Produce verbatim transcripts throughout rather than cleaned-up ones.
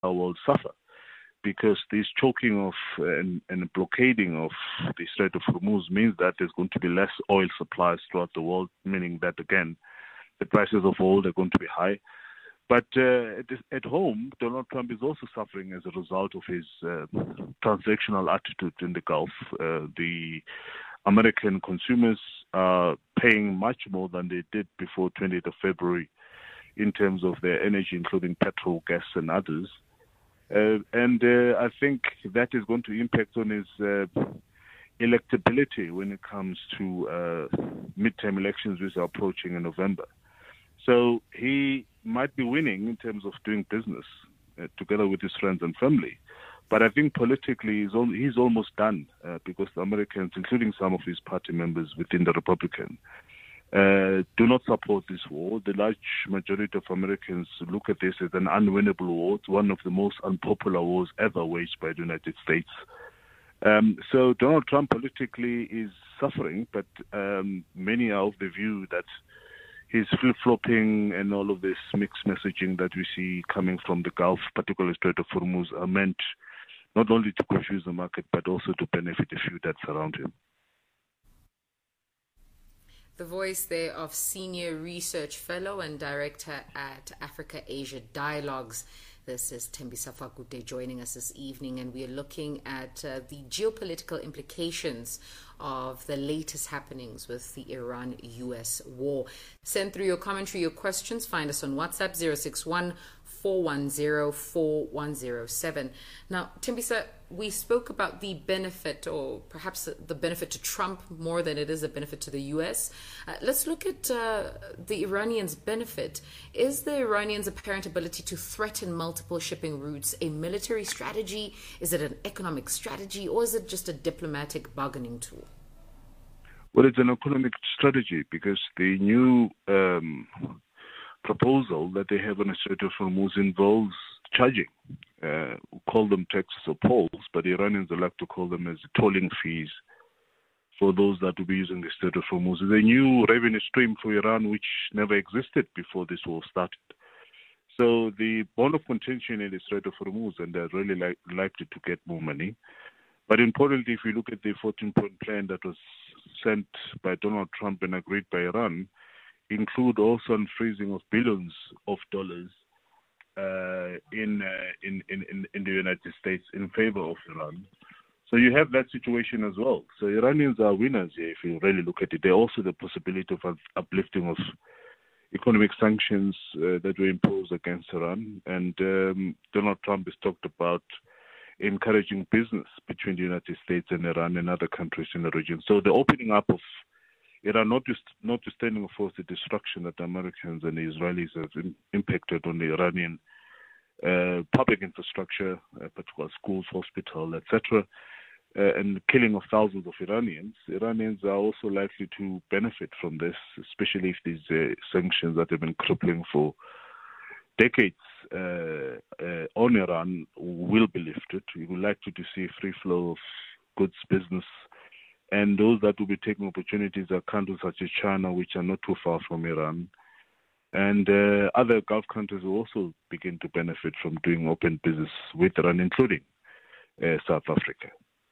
will suffer, because this choking of and, and blockading of the Strait of Hormuz means that there's going to be less oil supplies throughout the world, meaning that, again, the prices of oil are going to be high. But uh, at, at home, Donald Trump is also suffering as a result of his uh, transactional attitude in the Gulf. Uh, the American consumers are paying much more than they did before twentieth of February in terms of their energy, including petrol, gas, and others. Uh, and uh, I think that is going to impact on his uh, electability when it comes to uh, midterm elections, which are approaching in November. So he might be winning in terms of doing business uh, together with his friends and family. But I think politically he's, al- he's almost done uh, because the Americans, including some of his party members within the Republican, Uh, do not support this war. The large majority of Americans look at this as an unwinnable war. It's one of the most unpopular wars ever waged by the United States. Um, so Donald Trump politically is suffering, but um, many are of the view that his flip-flopping and all of this mixed messaging that we see coming from the Gulf, particularly Strait of Hormuz, are meant not only to confuse the market, but also to benefit the few that surround him. The voice there of Senior Research Fellow and Director at Africa-Asia Dialogues. This is Thembisa Fakute joining us this evening, and we are looking at uh, the geopolitical implications of the latest happenings with the Iran-U S war. Send through your commentary, your questions. Find us on WhatsApp zero six one, four one zero, four one zero seven. Now, Thembisa, we spoke about the benefit, or perhaps the benefit to Trump more than it is a benefit to the U S. Uh, let's look at uh, the Iranians' benefit. Is the Iranians' apparent ability to threaten multiple shipping routes a military strategy? Is it an economic strategy? Or is it just a diplomatic bargaining tool? Well, it's an economic strategy because the new um, proposal that they have on the Strait of Hormuz involves charging. Uh, we call them taxes or tolls, but the Iranians would like to call them as tolling fees for those that will be using the Strait of Hormuz. It's a new revenue stream for Iran which never existed before this war started. So the bone of contention in the Strait of Hormuz, and they're really li- likely to get more money. But importantly, if you look at the fourteen-point plan that was sent by Donald Trump and agreed by Iran, include also unfreezing of billions of dollars uh, in, uh, in, in, in the United States in favor of Iran. So you have that situation as well. So Iranians are winners here if you really look at it. There also the possibility of uplifting of economic sanctions uh, that were imposed against Iran. And um, Donald Trump has talked about encouraging business between the United States and Iran and other countries in the region. So the opening up of Iran, not just notwithstanding, of course, the destruction that the Americans and the Israelis have in, impacted on the Iranian uh, public infrastructure, uh, particularly schools, hospitals, et cetera, uh, and the killing of thousands of Iranians, Iranians are also likely to benefit from this, especially if these uh, sanctions that have been crippling for decades uh, uh, on Iran will be lifted. We would like to, to see a free flow of goods, business, and those that will be taking opportunities are countries such as China, which are not too far from Iran. And uh, other Gulf countries will also begin to benefit from doing open business with Iran, including uh, South Africa.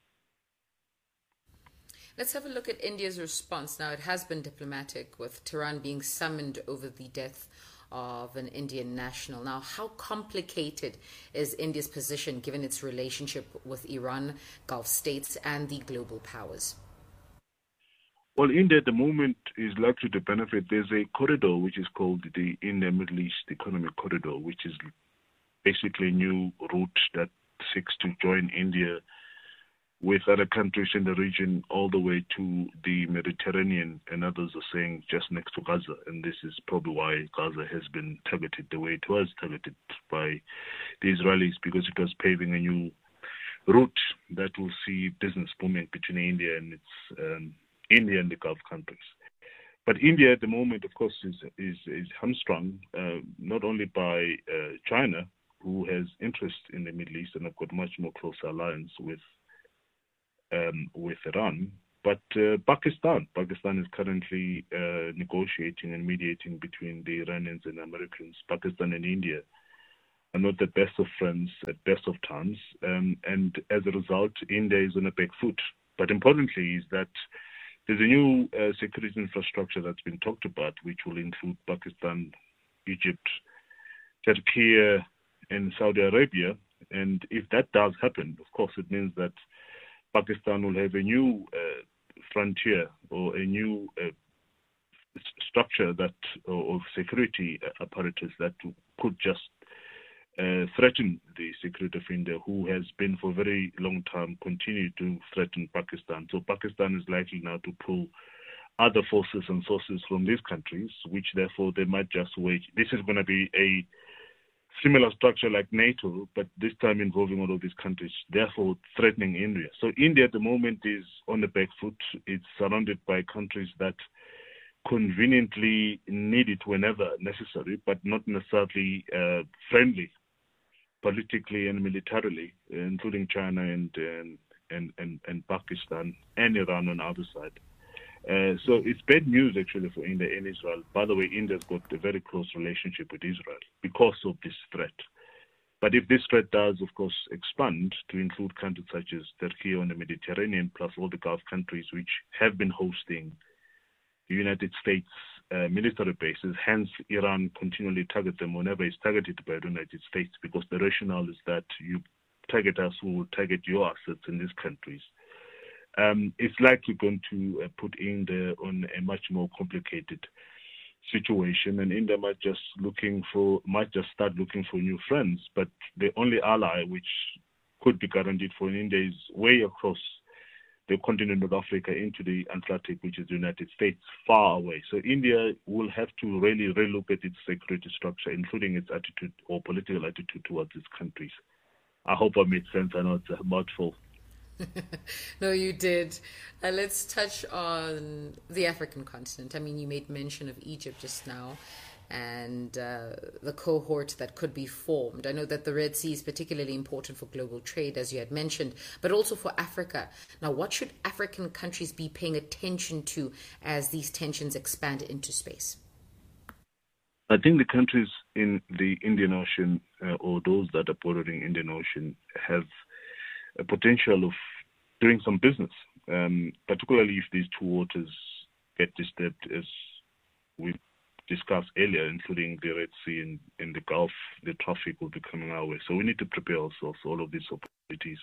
Let's have a look at India's response. Now, it has been diplomatic, with Tehran being summoned over the death of an Indian national. Now, how complicated is India's position given its relationship with Iran, Gulf states, and the global powers? Well, India at the moment is likely to benefit. There's a corridor which is called the India-Middle East Economic Corridor, which is basically a new route that seeks to join India with other countries in the region all the way to the Mediterranean, and others are saying just next to Gaza. And this is probably why Gaza has been targeted the way it was targeted by the Israelis, because it was paving a new route that will see business booming between India and its um, India and the Gulf countries. But India at the moment, of course, is is, is hamstrung uh, not only by uh, China, who has interest in the Middle East and have got much more closer alliance with Um, with Iran, but uh, Pakistan. Pakistan is currently uh, negotiating and mediating between the Iranians and Americans. Pakistan and India are not the best of friends at best of times, um, and as a result, India is on a back foot. But importantly is that there's a new uh, security infrastructure that's been talked about, which will include Pakistan, Egypt, Turkey, and Saudi Arabia. And if that does happen, of course, it means that Pakistan will have a new uh, frontier or a new uh, structure that of security apparatus that could just uh, threaten the security of India, who has been for a very long time continued to threaten Pakistan. So Pakistan is likely now to pull other forces and sources from these countries, which therefore they might just wage. This is going to be a similar structure like NATO, but this time involving all of these countries, therefore threatening India. So India at the moment is on the back foot. It's surrounded by countries that conveniently need it whenever necessary, but not necessarily uh, friendly politically and militarily, including China and and, and, and, and Pakistan and Iran on the other side. Uh, so it's bad news actually for India and Israel. By the way, India's got a very close relationship with Israel because of this threat. But if this threat does, of course, expand to include countries such as Turkey on the Mediterranean, plus all the Gulf countries which have been hosting the United States uh, military bases, hence Iran continually target them whenever it's targeted by the United States, because the rationale is that you target us, we will target your assets in these countries. Um, it's likely going to uh, put India on a much more complicated situation, and India might just looking for might just start looking for new friends. But the only ally which could be guaranteed for India is way across the continent of Africa into the Atlantic, which is the United States, far away. So India will have to really relook at its security structure, including its attitude or political attitude towards its countries. I hope I made sense. I know it's a mouthful. No, you did. Uh, let's touch on the African continent. I mean, you made mention of Egypt just now and uh, the cohort that could be formed. I know that the Red Sea is particularly important for global trade, as you had mentioned, but also for Africa. Now, what should African countries be paying attention to as these tensions expand into space? I think the countries in the Indian Ocean uh, or those that are bordering Indian Ocean have a potential of doing some business, um, particularly if these two waters get disturbed, as we discussed earlier, including the Red Sea and, and the Gulf. The traffic will be coming our way. So we need to prepare ourselves for all of these opportunities,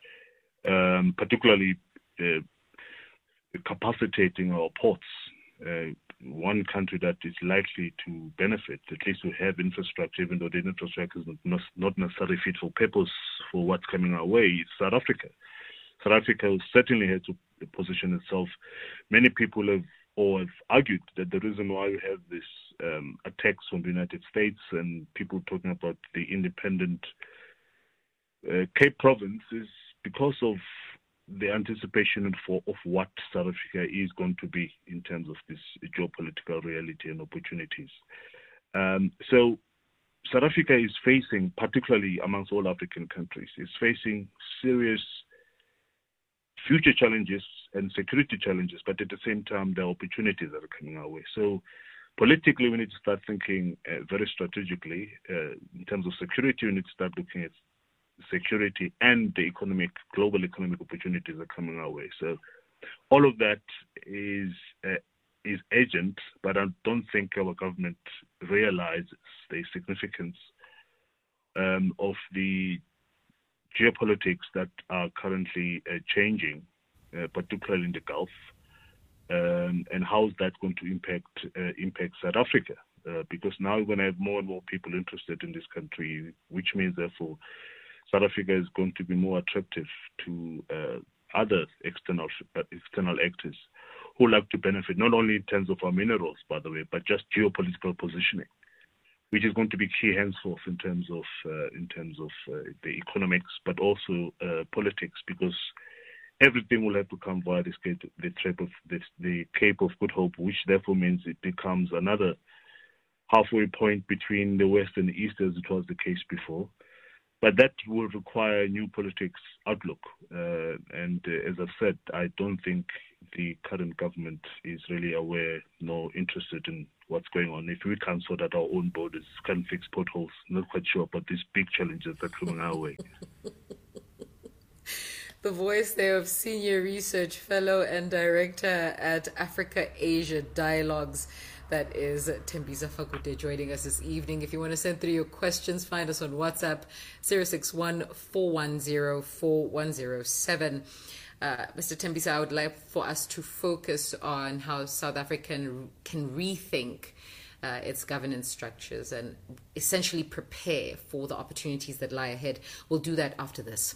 um, particularly uh, capacitating our ports. Uh, one country that is likely to benefit, at least to have infrastructure, even though the infrastructure is not, not necessarily fit for purpose for what's coming our way, is South Africa. South Africa certainly had to position itself. Many people have or have argued that the reason why we have these um, attacks from the United States and people talking about the independent uh, Cape Province is because of the anticipation for of what South Africa is going to be in terms of this geopolitical reality and opportunities. Um, so South Africa is facing, particularly amongst all African countries, is facing serious future challenges and security challenges, but at the same time, there are opportunities that are coming our way. So politically, we need to start thinking uh, very strategically. Uh, in terms of security, we need to start looking at security and the economic, global economic opportunities are coming our way. So all of that is uh, is urgent, but I don't think our government realizes the significance um, of the geopolitics that are currently uh, changing, uh, particularly in the Gulf, um, and how is that going to impact uh, impact South Africa? Uh, because now we're going to have more and more people interested in this country, which means therefore South Africa is going to be more attractive to uh, other external uh, external actors who like to benefit not only in terms of our minerals, by the way, but just geopolitical positioning, which is going to be key henceforth in terms of uh, in terms of uh, the economics, but also uh, politics, because everything will have to come via this Cape, the, Cape of, this, the Cape of Good Hope, which therefore means it becomes another halfway point between the West and the East, as it was the case before. But that will require a new politics outlook. Uh, and uh, as I've said, I don't think the current government is really aware nor interested in what's going on. If we can't sort out our own borders, can't fix potholes, not quite sure about these big challenges that are coming our way. The voice there of Senior Research Fellow and Director at Africa-Asia Dialogues. That is Thembisa Fakute joining us this evening. If you want to send through your questions, find us on WhatsApp, zero six one, four one zero, four one zero seven. Uh, Mister Thembisa, I would like for us to focus on how South Africa can, can rethink uh, its governance structures and essentially prepare for the opportunities that lie ahead. We'll do that after this.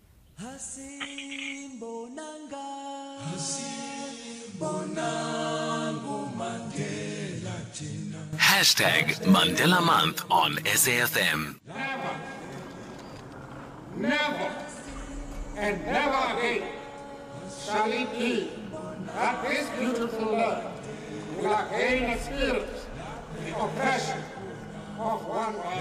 Hashtag Mandela Month on S A F M. Never, never, and never again shall it be that this beautiful land will again experience the oppression of one